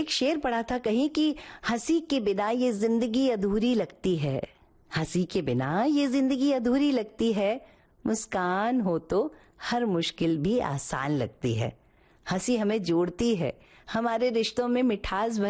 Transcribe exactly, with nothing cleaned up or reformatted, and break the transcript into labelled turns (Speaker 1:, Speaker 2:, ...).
Speaker 1: एक शेर पढ़ा था कहीं कि हंसी के बिना ये जिंदगी अधूरी लगती है, हंसी के बिना ये जिंदगी अधूरी लगती है, मुस्कान हो तो हर मुश्किल भी आसान लगती है। हंसी हमें जोड़ती है, हमारे रिश्तों में मिठास